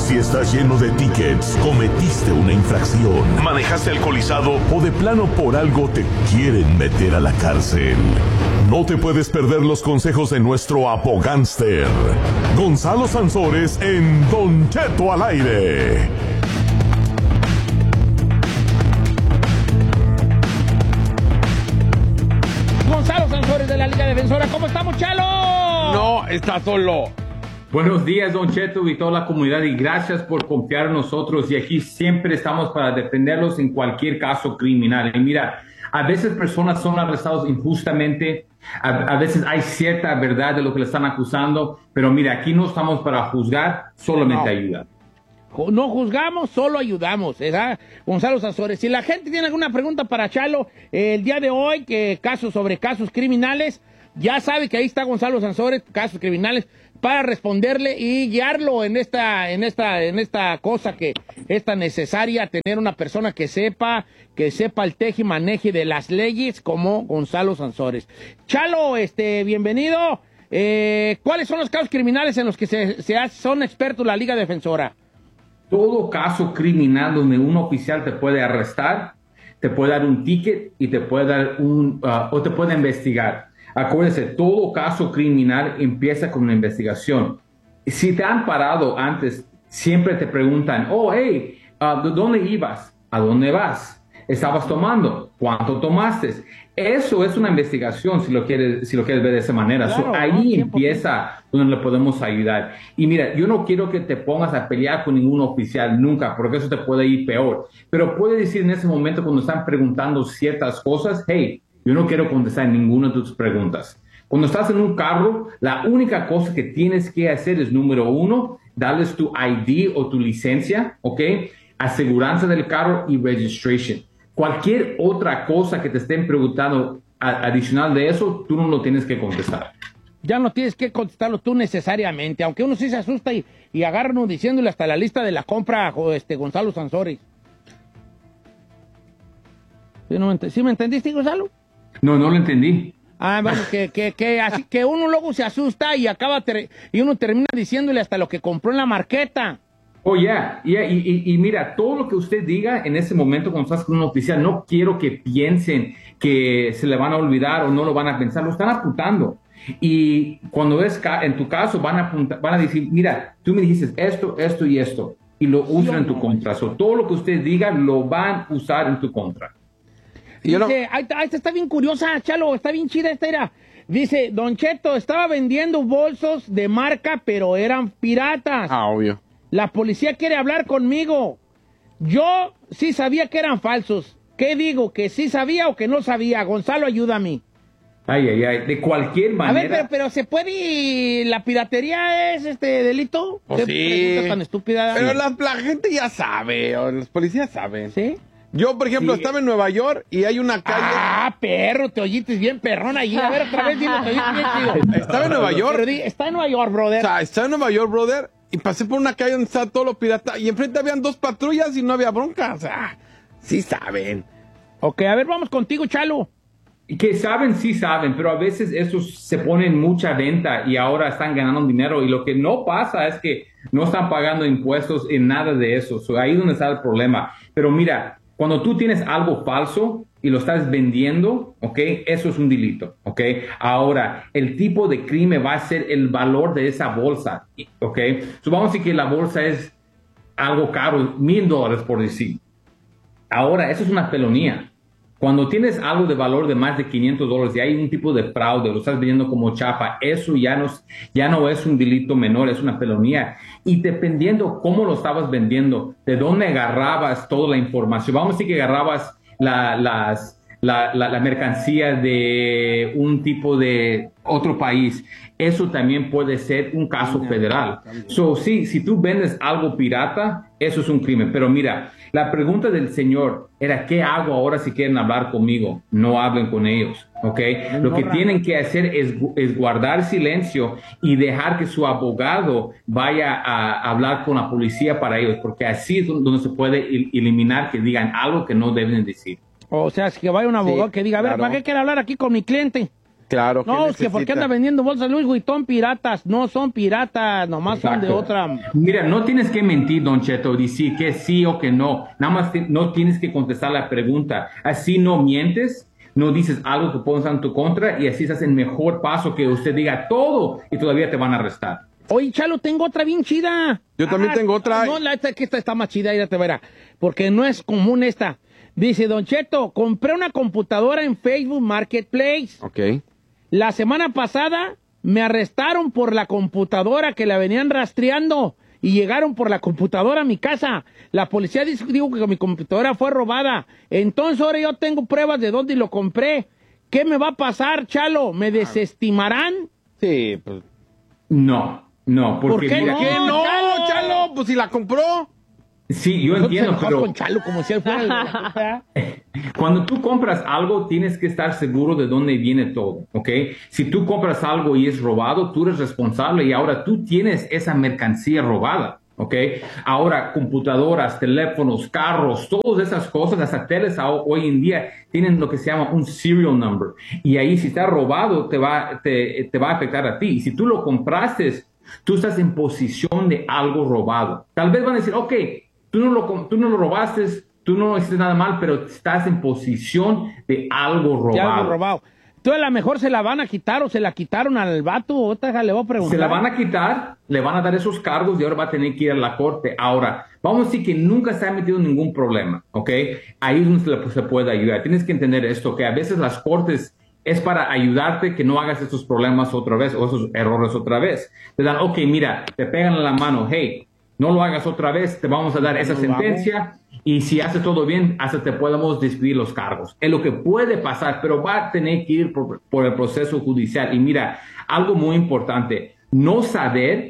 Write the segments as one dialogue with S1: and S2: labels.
S1: Si estás lleno de tickets, cometiste una infracción, manejaste alcoholizado o de plano por algo te quieren meter a la cárcel. No te puedes perder los consejos de nuestro abogánster, Gonzalo Sansores, en Don Cheto al aire.
S2: Gonzalo Sansores de la Liga Defensora. ¿Cómo estamos, Chalo?
S3: No, está solo.
S4: Buenos días, Don Cheto y toda la comunidad, y gracias por confiar en nosotros. Y aquí siempre estamos para defenderlos en cualquier caso criminal. Y mira, a veces personas son arrestadas injustamente, a veces hay cierta verdad de lo que le están acusando, pero mira, aquí no estamos para juzgar, solamente ayudar.
S2: No juzgamos, solo ayudamos, ¿verdad? Gonzalo Sansores. Si la gente tiene alguna pregunta para Chalo el día de hoy, que sobre casos criminales, ya sabe que ahí está Gonzalo Sansores, casos criminales, para responderle y guiarlo en esta cosa que es tan necesaria, tener una persona que sepa el teje y maneje de las leyes como Gonzalo Sansores. Chalo, bienvenido. ¿Cuáles son los casos criminales en los que son expertos la Liga Defensora?
S4: Todo caso criminal donde un oficial te puede arrestar, te puede dar un ticket y te puede dar o te puede investigar. Acuérdense, todo caso criminal empieza con una investigación. Si te han parado antes, siempre te preguntan, hey, ¿dónde ibas? ¿A dónde vas? ¿Estabas tomando? ¿Cuánto tomaste? Eso es una investigación, si lo quieres ver de esa manera.
S2: Claro,
S4: ahí empieza donde le podemos ayudar. Y mira, yo no quiero que te pongas a pelear con ningún oficial nunca, porque eso te puede ir peor. Pero puede decir en ese momento, cuando están preguntando ciertas cosas, hey, yo no quiero contestar ninguna de tus preguntas. Cuando estás en un carro, la única cosa que tienes que hacer es, número uno, darles tu ID o tu licencia, ¿ok? Aseguranza del carro y registration. Cualquier otra cosa que te estén preguntando adicional de eso, tú no lo tienes que contestar.
S2: Ya no tienes que contestarlo tú necesariamente, aunque uno sí se asusta y agarra uno diciéndole hasta la lista de la compra, Gonzalo Sansores. ¿Sí me entendiste, Gonzalo?
S4: No lo entendí.
S2: Bueno, así que uno luego se asusta y y uno termina diciéndole hasta lo que compró en la marqueta.
S4: Y mira, todo lo que usted diga en ese momento cuando estás con un oficial, no quiero que piensen que se le van a olvidar o no lo van a pensar, lo están apuntando. Y cuando es en tu caso, van a decir, mira, tú me dijiste esto y esto, y lo usan en tu contra. Todo lo que usted diga lo van a usar en tu contra.
S2: Dice, esta está bien curiosa, Chalo, está bien chida esta era. Dice, Don Cheto, estaba vendiendo bolsos de marca, pero eran piratas.
S3: Obvio.
S2: La policía quiere hablar conmigo. Yo sí sabía que eran falsos. ¿Qué digo? ¿Que sí sabía o que no sabía? Gonzalo, ayúdame.
S4: De cualquier manera.
S2: A ver, pero ¿se puede y la piratería es delito?
S3: Pues
S2: ¿Qué
S3: sí.
S2: pregunta tan estúpida?
S3: Pero la gente ya sabe, o los policías saben.
S2: ¿Sí?
S3: Yo, por ejemplo, estaba en Nueva York y hay una calle...
S2: perro, te oíste bien perrón allí. A ver, otra vez, dilo, te oíste bien chido.
S3: Estaba en Nueva York.
S2: Pero está en Nueva York, brother.
S3: O sea, estaba en Nueva York, brother, y pasé por una calle donde estaba todo lo pirata, y enfrente habían 2 patrullas y no había bronca. O sea, sí saben.
S2: Ok, a ver, vamos contigo, Chalo.
S4: Y que saben, sí saben, pero a veces esos se ponen en mucha venta y ahora están ganando dinero, y lo que no pasa es que no están pagando impuestos en nada de eso. Ahí es donde está el problema. Pero mira, cuando tú tienes algo falso y lo estás vendiendo, ¿ok? Eso es un delito, ¿ok? Ahora, el tipo de crimen va a ser el valor de esa bolsa, ¿ok? Vamos a decir que la bolsa es algo caro, $1,000 por decir. Ahora, eso es una felonía. Cuando tienes algo de valor de más de $500 y hay un tipo de fraude, lo estás vendiendo como chapa, eso ya no es un delito menor, es una felonía. Y dependiendo cómo lo estabas vendiendo, de dónde agarrabas toda la información. Vamos a decir que agarrabas la mercancía de un tipo de otro país. Eso también puede ser un caso federal. Si tú vendes algo pirata, eso es un crimen. Pero mira, la pregunta del señor era, ¿qué hago ahora si quieren hablar conmigo? No hablen con ellos, ¿ok? Lo que tienen que hacer es guardar silencio y dejar que su abogado vaya a hablar con la policía para ellos, porque así es donde se puede eliminar que digan algo que no deben decir.
S2: O sea, que vaya un abogado que diga, a ver, ¿para qué quiere hablar aquí con mi cliente?
S3: Claro.
S2: No, es que porque anda vendiendo bolsas Louis Vuitton piratas. No son piratas, nomás son de otra.
S4: Mira, no tienes que mentir, Don Cheto, decir que sí o que no. Nada más no tienes que contestar la pregunta. Así no mientes, no dices algo que pueda usar en tu contra y así se hace el mejor paso que usted diga todo y todavía te van a arrestar.
S2: Oye, Chalo, tengo otra bien chida.
S3: Yo también tengo otra.
S2: No, esta está más chida, ya te verá. Porque no es común esta. Dice, Don Cheto, compré una computadora en Facebook Marketplace.
S3: Ok.
S2: La semana pasada me arrestaron por la computadora que la venían rastreando y llegaron por la computadora a mi casa. La policía dijo que mi computadora fue robada. Entonces ahora yo tengo pruebas de dónde lo compré. ¿Qué me va a pasar, Chalo? ¿Me desestimarán?
S3: Sí, pues.
S4: No, porque
S2: ¿Por qué
S4: mira,
S2: no?
S3: ¿Qué no, Chalo? Pues si la compró.
S4: sí, yo entiendo,
S2: Se enojó
S4: pero
S2: con Chalo como si él fuera el de la
S4: cuando tú compras algo, tienes que estar seguro de dónde viene todo, ¿ok? Si tú compras algo y es robado, tú eres responsable y ahora tú tienes esa mercancía robada, ¿ok? Ahora, computadoras, teléfonos, carros, todas esas cosas, las teles hoy en día tienen lo que se llama un serial number. Y ahí si está robado, te va a afectar a ti. Y si tú lo compraste, tú estás en posición de algo robado. Tal vez van a decir, ok, tú no lo robaste, tú no hiciste nada mal, pero estás en posición de algo robado.
S2: De algo robado. Entonces a lo mejor se la van a quitar o se la quitaron al vato. Otra le voy a preguntar.
S4: Se la van a quitar, le van a dar esos cargos y ahora va a tener que ir a la corte. Ahora, vamos a decir que nunca se ha metido ningún problema, ¿ok? Ahí es donde se puede ayudar. Tienes que entender esto, que a veces las cortes es para ayudarte que no hagas estos problemas otra vez o esos errores otra vez. Te dan, ok, mira, te pegan en la mano, hey, no lo hagas otra vez, te vamos a dar esa sentencia y si haces todo bien, hasta te podemos despedir los cargos. Es lo que puede pasar, pero va a tener que ir por el proceso judicial. Y mira, algo muy importante, no saber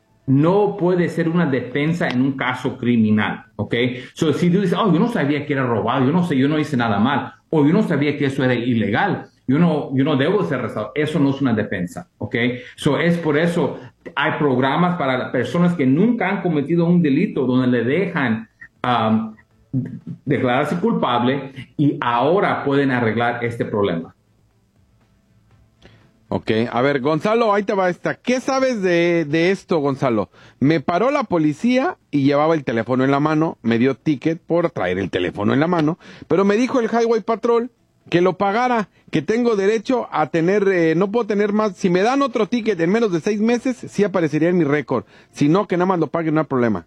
S4: no puede ser una defensa en un caso criminal, ¿ok? So, si tú dices, oh, yo no sabía que era robado, yo no hice nada mal, o yo no sabía que eso era ilegal, yo no debo ser arrestado, eso no es una defensa, ¿ok? So, es por eso hay programas para personas que nunca han cometido un delito donde le dejan declararse culpable y ahora pueden arreglar este problema.
S3: Ok, a ver, Gonzalo, ahí te va esta. ¿Qué sabes de esto, Gonzalo? Me paró la policía y llevaba el teléfono en la mano, me dio ticket por traer el teléfono en la mano, pero me dijo el Highway Patrol que lo pagara, que tengo derecho a tener, no puedo tener más, si me dan otro ticket en menos de 6 meses, sí aparecería en mi récord, si no, que nada más lo pague, no hay problema.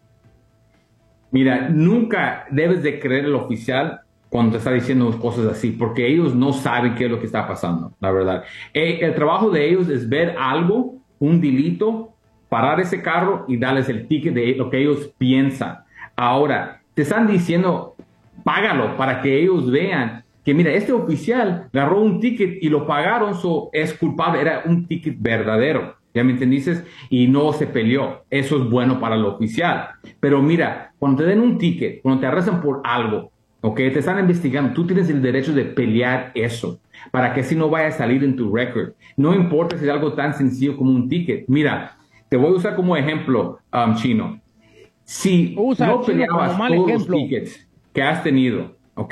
S4: Mira, nunca debes de creer el oficial cuando te está diciendo cosas así, porque ellos no saben qué es lo que está pasando, la verdad. El trabajo de ellos es ver algo, un delito, parar ese carro y darles el ticket de lo que ellos piensan. Ahora, te están diciendo, págalo para que ellos vean que, mira, este oficial agarró un ticket y lo pagaron, es culpable, era un ticket verdadero. ¿Ya me entendiste? Y no se peleó. Eso es bueno para el oficial. Pero mira, cuando te den un ticket, cuando te arrestan por algo, ¿ok? Te están investigando, tú tienes el derecho de pelear eso, para que así no vaya a salir en tu récord. No importa si es algo tan sencillo como un ticket. Mira, te voy a usar como ejemplo, Chino. Si no peleabas todos los tickets que has tenido, ¿ok?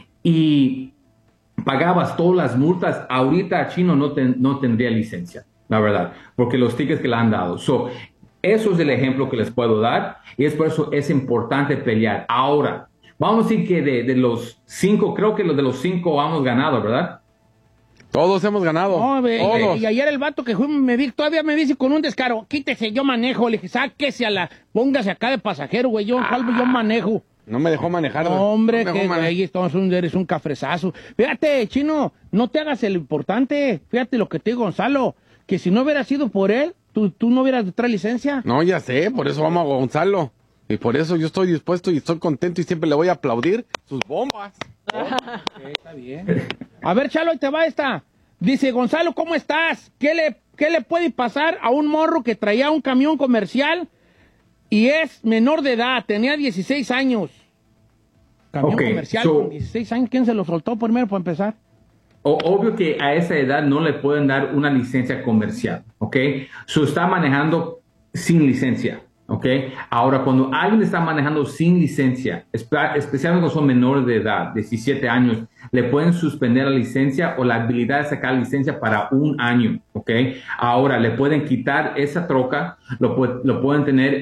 S4: Y pagabas todas las multas, ahorita Chino no tendría licencia, la verdad, porque los tickets que le han dado. Eso es el ejemplo que les puedo dar y es por eso es importante pelear. Ahora, vamos a decir que de los 5, creo que los de los 5 hemos ganado, ¿verdad?
S3: Todos hemos ganado.
S2: No,
S3: todos.
S2: Y ayer el vato que todavía me dice con un descaro, quítese, yo manejo. Le dije, sáquese póngase acá de pasajero, güey, yo manejo.
S3: No me dejó manejar.
S2: No, hombre, que güey, eres un cafrezazo. Fíjate, Chino, no te hagas el importante. Fíjate lo que te digo, Gonzalo, que si no hubiera sido por él, tú no hubieras traído licencia.
S3: No, ya sé, por eso vamos a Gonzalo. Y por eso yo estoy dispuesto y estoy contento y siempre le voy a aplaudir sus bombas.
S2: Okay, está bien. A ver, Chalo, ahí te va esta. Dice, Gonzalo, ¿cómo estás? ¿Qué le puede pasar a un morro que traía un camión comercial y es menor de edad? Tenía 16 años. Camión comercial con 16 años. ¿Quién se lo soltó primero para empezar?
S4: Obvio que a esa edad no le pueden dar una licencia comercial, ¿ok? Está manejando sin licencia. ¿ok? Ahora, cuando alguien está manejando sin licencia, especialmente cuando son menores de edad, 17 años, le pueden suspender la licencia o la habilidad de sacar licencia para 1 año, ¿ok? Ahora, le pueden quitar esa troca, lo pueden tener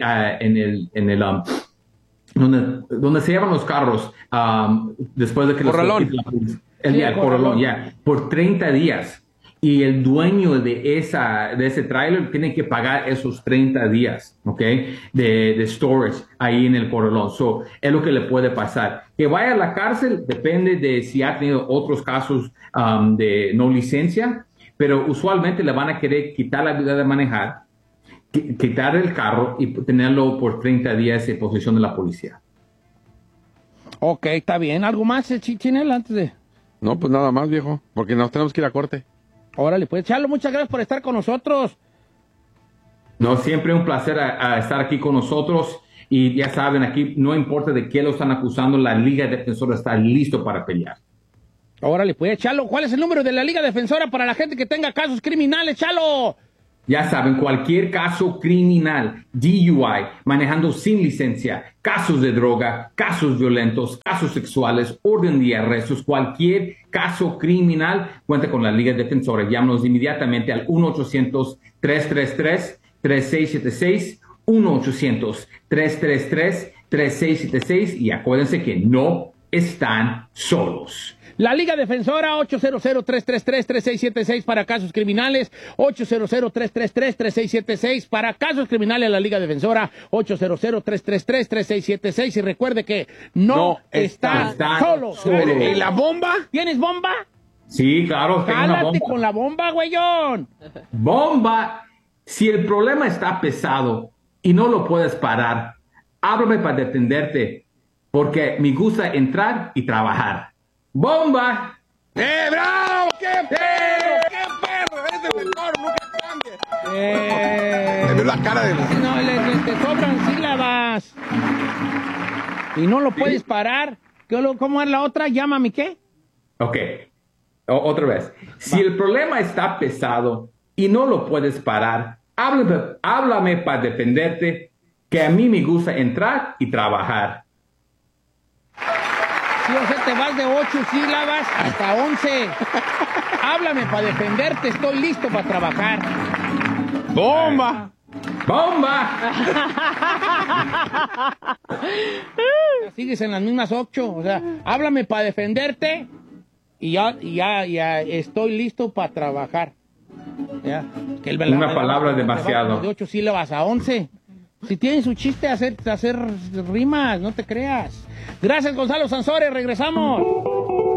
S4: donde se llevan los carros después de que
S3: Corralón.
S4: el corralón, ya, por 30 días. Y el dueño de ese tráiler tiene que pagar esos 30 días, ¿ok? De storage ahí en el corralón. So, es lo que le puede pasar. Que vaya a la cárcel depende de si ha tenido otros casos de no licencia, pero usualmente le van a querer quitar la habilidad de manejar, quitar el carro y tenerlo por 30 días en posesión de la policía.
S2: Ok, está bien. ¿Algo más, Chinel, antes de...?
S3: No, pues nada más, viejo, porque nos tenemos que ir a corte.
S2: Órale, pues, Chalo, muchas gracias por estar con nosotros.
S4: No, siempre un placer estar aquí con nosotros. Y ya saben, aquí no importa de qué lo están acusando, la Liga Defensora está listo para pelear.
S2: Órale, pues, Chalo, ¿cuál es el número de la Liga Defensora para la gente que tenga casos criminales, Chalo?
S4: Ya saben, cualquier caso criminal, DUI, manejando sin licencia, casos de droga, casos violentos, casos sexuales, orden de arrestos, cualquier caso criminal, cuenta con la Liga Defensora. Llámanos inmediatamente al 1-800-333-3676, 1-800-333-3676 y acuérdense que no están solos.
S2: La Liga Defensora, 800-333-3676 para casos criminales, 800-333-3676 para casos criminales, la Liga Defensora, 800-333-3676 y recuerde que no está solo.
S3: ¿Y la bomba?
S2: ¿Tienes bomba?
S4: Sí, claro. tengo una
S2: Jálate
S4: bomba.
S2: con la bomba, güeyón.
S4: Bomba. Si el problema está pesado y no lo puedes parar, háblame para defenderte, porque me gusta entrar y trabajar. ¡Bomba!
S3: ¡Bravo! ¡Qué perro! ¡Qué perro! ¡Eres el mejor! ¡Nunca cambies! Le veo la cara de...
S2: No, te sobran sílabas. Y no lo puedes parar. ¿Cómo es la otra? Llámame, ¿qué?
S4: Ok. Otra vez. Si el problema está pesado y no lo puedes parar, háblame para defenderte, que a mí me gusta entrar y trabajar.
S2: Sí, o sea, te vas de 8 sílabas hasta 11. Háblame para defenderte, estoy listo para trabajar.
S3: ¡Bomba!
S4: ¡Bomba!
S2: Sigues en las mismas 8, o sea, háblame para defenderte y ya estoy listo para trabajar. Ya, que
S4: Una palabra demasiado.
S2: De 8 sílabas a 11. Si tienen su chiste, hacer rimas, no te creas. Gracias, Gonzalo Sansores, regresamos.